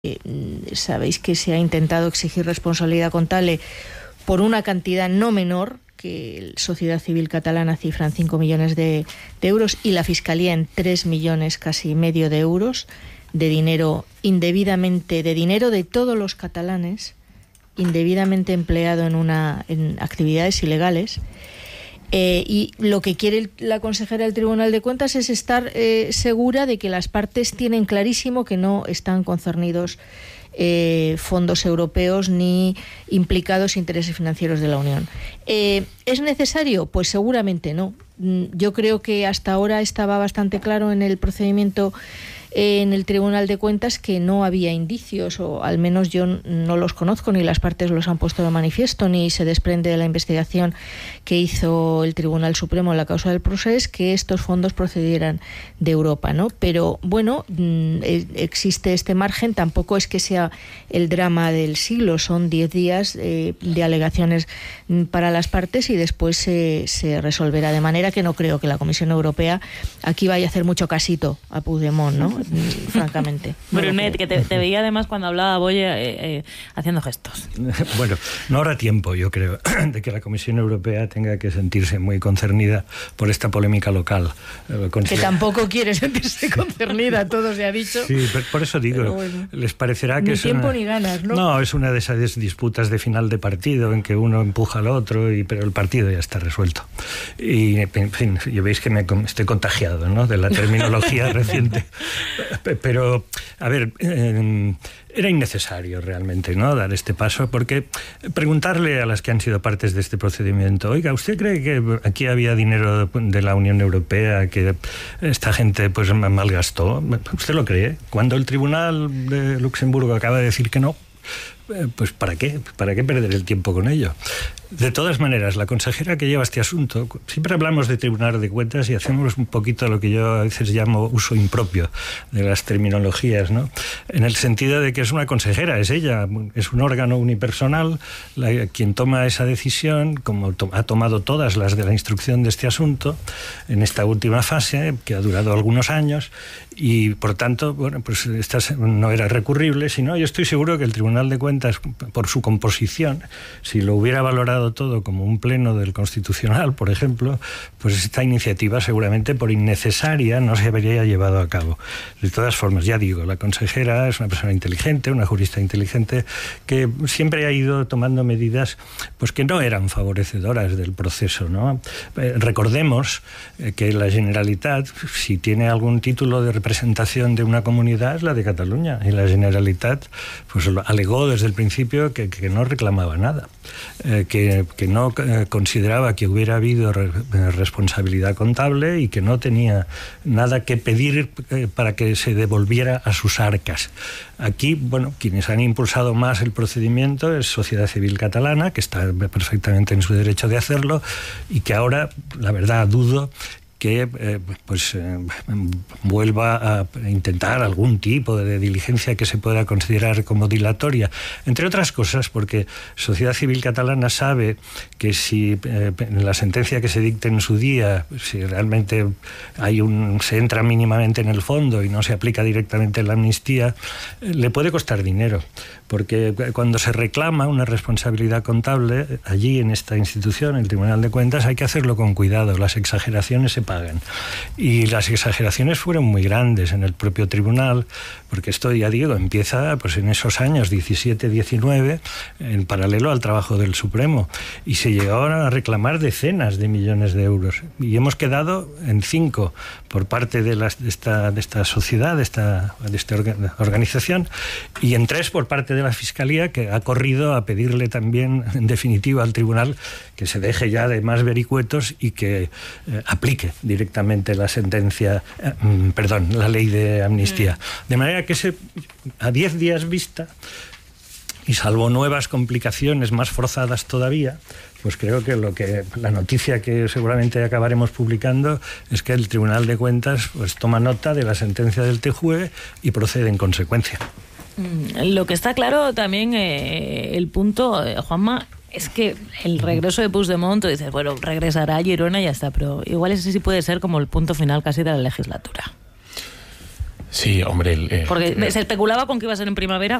sabéis que se ha intentado exigir responsabilidad contable por una cantidad no menor, que Sociedad Civil Catalana cifra en 5 millones de euros y la Fiscalía en 3 millones casi medio de euros de dinero indebidamente, de dinero de todos los catalanes, indebidamente empleado en actividades ilegales. Y lo que quiere la consejera del Tribunal de Cuentas es estar segura de que las partes tienen clarísimo que no están concernidos fondos europeos ni implicados intereses financieros de la Unión. ¿Es necesario? Pues seguramente no. Yo creo que hasta ahora estaba bastante claro en el procedimiento en el Tribunal de Cuentas que no había indicios, o al menos yo no los conozco, ni las partes los han puesto de manifiesto, ni se desprende de la investigación que hizo el Tribunal Supremo en la causa del Procés, que estos fondos procedieran de Europa, ¿no? Pero bueno, existe este margen, tampoco es que sea el drama del siglo, son 10 días de alegaciones para las partes y después se resolverá, de manera que no creo que la Comisión Europea aquí vaya a hacer mucho casito a Puigdemont, ¿no? Francamente. Brunet, que te veía además cuando hablaba Boye haciendo gestos. Bueno, no habrá tiempo, yo creo, de que la Comisión Europea tenga que sentirse muy concernida por esta polémica local. Que tampoco quiere sentirse concernida, todo se ha dicho. Sí, por eso digo, bueno, les parecerá que ni tiempo ni ganas, ¿no? No, es una de esas disputas de final de partido en que uno empuja al otro, pero el partido ya está resuelto. Y, en fin, ya veis que estoy contagiado, ¿no?, de la terminología reciente. Pero, a ver, era innecesario realmente, ¿no?, dar este paso, porque preguntarle a las que han sido partes de este procedimiento, oiga, ¿usted cree que aquí había dinero de la Unión Europea que esta gente pues malgastó? ¿Usted lo cree? Cuando el Tribunal de Luxemburgo acaba de decir que no, pues ¿para qué? ¿Para qué perder el tiempo con ello? De todas maneras, la consejera que lleva este asunto, siempre hablamos de Tribunal de Cuentas y hacemos un poquito lo que yo a veces llamo uso impropio de las terminologías, ¿no? En el sentido de que es una consejera, es ella, es un órgano unipersonal quien toma esa decisión, como ha tomado todas las de la instrucción de este asunto, en esta última fase, que ha durado algunos años, y por tanto, bueno, pues esta no era recurrible, sino yo estoy seguro que el Tribunal de Cuentas, por su composición, si lo hubiera valorado todo como un pleno del Constitucional, por ejemplo, pues esta iniciativa seguramente por innecesaria no se habría llevado a cabo. De todas formas, ya digo, la consejera es una persona inteligente, una jurista inteligente, que siempre ha ido tomando medidas pues que no eran favorecedoras del proceso, ¿no? Recordemos que la Generalitat, si tiene algún título de representación de una comunidad, es la de Cataluña, y la Generalitat pues alegó desde el principio que no reclamaba nada, que no consideraba que hubiera habido responsabilidad contable y que no tenía nada que pedir para que se devolviera a sus arcas. Aquí, bueno, quienes han impulsado más el procedimiento es Sociedad Civil Catalana, que está perfectamente en su derecho de hacerlo, y que ahora, la verdad, dudo que vuelva a intentar algún tipo de diligencia que se pueda considerar como dilatoria. Entre otras cosas, porque Sociedad Civil Catalana sabe que si en la sentencia que se dicte en su día, si realmente se entra mínimamente en el fondo y no se aplica directamente la amnistía, le puede costar dinero. Porque cuando se reclama una responsabilidad contable, allí en esta institución, el Tribunal de Cuentas, hay que hacerlo con cuidado. Las exageraciones se pagan. Y las exageraciones fueron muy grandes en el propio tribunal, porque esto, ya digo, empieza pues en esos años 17, 19, en paralelo al trabajo del Supremo. Y se llegaron a reclamar decenas de millones de euros. Y hemos quedado en 5 por parte de esta sociedad, de esta organización, y en 3 por parte de la Fiscalía, que ha corrido a pedirle también, en definitiva, al tribunal que se deje ya de más vericuetos y que aplique directamente la sentencia, la ley de amnistía. De manera que a 10 días vista, y salvo nuevas complicaciones más forzadas todavía, pues creo que la noticia que seguramente acabaremos publicando es que el Tribunal de Cuentas pues toma nota de la sentencia del TJUE y procede en consecuencia. Lo que está claro también, el punto, Juanma, es que el regreso de Puigdemont, tú dices, bueno, regresará a Girona y ya está, pero igual ese sí puede ser como el punto final casi de la legislatura. Sí, hombre. Porque se especulaba con que iba a ser en primavera,